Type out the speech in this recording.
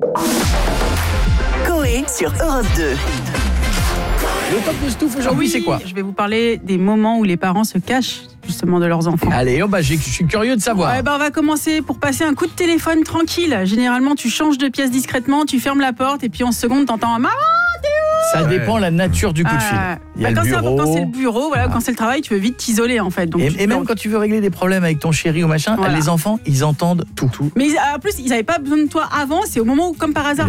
Coé sur Europe 2. Le top de Stouff aujourd'hui, c'est quoi? Je vais vous parler des moments où les parents se cachent justement de leurs enfants. Allez, je suis curieux de savoir. On va commencer pour passer un coup de téléphone tranquille. Généralement, tu changes de pièce discrètement, tu fermes la porte et puis en seconde, t'entends un maman. Ça dépend la nature du coup de fil. Il y a le bureau. Quand c'est le bureau, quand c'est le travail, tu veux vite t'isoler en fait. Donc, et même quand tu veux régler des problèmes avec ton chéri ou machin, les enfants, ils entendent tout. Mais en plus, ils n'avaient pas besoin de toi avant. C'est au moment où, comme par hasard,